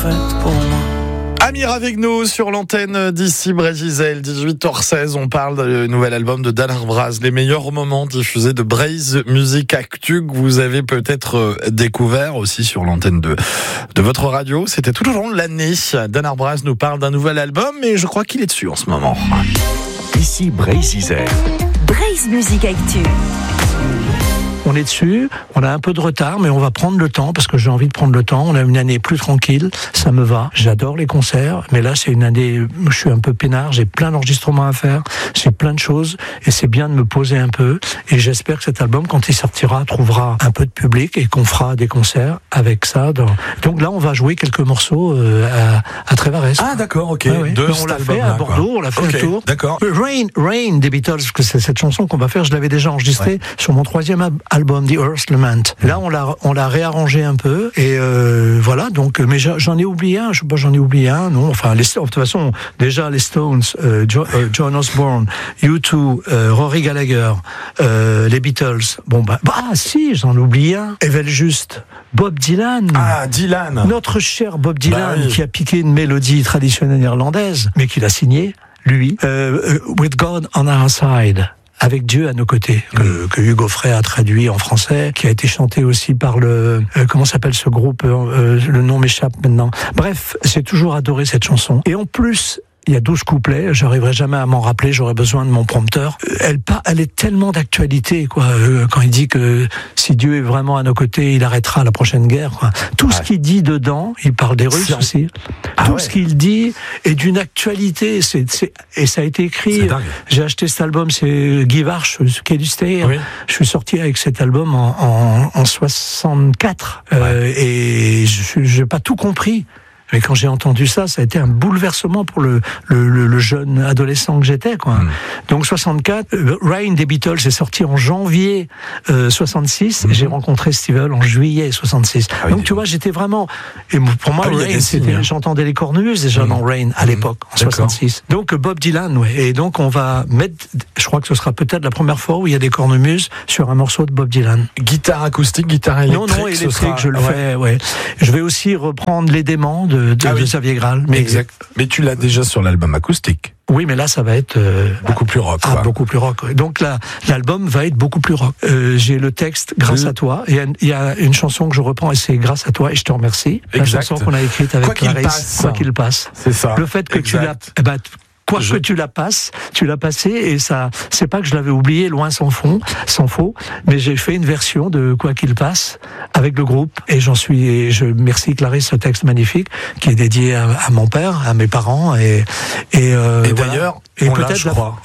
faite pour moi. Amir avec nous sur l'antenne d'ici Brésil, 18h16. On parle du nouvel album de Dan Arbraz, les meilleurs moments diffusés de Braise Musique Actu que vous avez peut-être découvert aussi sur l'antenne de votre radio. C'était tout au long de l'année. Dan Arbraz nous parle d'un nouvel album et je crois qu'il est dessus en ce moment. Ici Brésil. Braise Musique Actu. On est dessus, on a un peu de retard, mais on va prendre le temps, parce que j'ai envie de prendre le temps. On a une année plus tranquille, ça me va. J'adore les concerts, mais là, c'est une année, je suis un peu peinard, j'ai plein d'enregistrements à faire, j'ai plein de choses, et c'est bien de me poser un peu. Et j'espère que cet album, quand il sortira, trouvera un peu de public, et qu'on fera des concerts avec ça. Donc là, on va jouer quelques morceaux à Trévarès. Ah d'accord, ok. Ouais. On l'a fait à Bordeaux, on l'a fait un tour. D'accord. Rain des Beatles, parce que c'est cette chanson qu'on va faire, je l'avais déjà enregistrée sur mon 3e album, The Earth Lament. Là, on l'a réarrangé un peu, et voilà, donc, mais j'en ai oublié un, je sais pas, non, enfin, de toute façon, déjà, les Stones, John Osborne, U2, Rory Gallagher, les Beatles, si, j'en oublie un, Evel Just, Bob Dylan. Ah, Dylan. Notre cher Bob Dylan, oui. qui a piqué une mélodie traditionnelle irlandaise, mais qui l'a signée, lui, With God on Our Side. Avec Dieu à nos côtés, que Hugo Frey a traduit en français, qui a été chanté aussi par comment s'appelle ce groupe, le nom m'échappe maintenant. Bref, j'ai toujours adoré cette chanson. Et en plus, il y a 12 couplets, j'arriverai jamais à m'en rappeler, j'aurais besoin de mon prompteur. Elle est tellement d'actualité, quoi, quand il dit que si Dieu est vraiment à nos côtés, il arrêtera la prochaine guerre, quoi. Tout ce qu'il dit dedans, il parle des Russes aussi. Tout ce qu'il dit est d'une actualité, et ça a été écrit. J'ai acheté cet album, c'est Guy Varche, qui est du Steyr. Oui. Je suis sorti avec cet album en 64, et je n'ai pas tout compris. Mais quand j'ai entendu ça, ça a été un bouleversement pour le jeune adolescent que j'étais, quoi. Donc 64, Rain des Beatles est sorti en janvier 66, et j'ai rencontré Steve Earle en juillet 66. Donc tu vois, j'étais vraiment, et pour moi, Rain, j'entendais les cornemuses déjà dans Rain à l'époque, en 66. Donc Bob Dylan, et donc on va mettre, je crois que ce sera peut-être la première fois où il y a des cornemuses sur un morceau de Bob Dylan. Guitare acoustique, guitare électrique. Non, électrique, je le fais, Je vais aussi reprendre les démons de Xavier Graal. Exact. Mais tu l'as déjà sur l'album acoustique. Oui, mais là, ça va être beaucoup plus rock. Beaucoup plus rock. Donc là, l'album va être beaucoup plus rock. J'ai le texte Grâce à toi. Il y a une chanson que je reprends, et c'est Grâce à toi et je te remercie. La chanson qu'on a écrite avec Clarisse. Quoi qu'il passe. C'est ça. Le fait que tu l'as, que tu la passes, tu l'as passé, et ça, c'est pas que je l'avais oublié, loin sans faux, mais j'ai fait une version de Quoi qu'il passe avec le groupe, et je merci Clarisse, ce texte magnifique qui est dédié à mon père, à mes parents, et d'ailleurs, peut-être, je crois.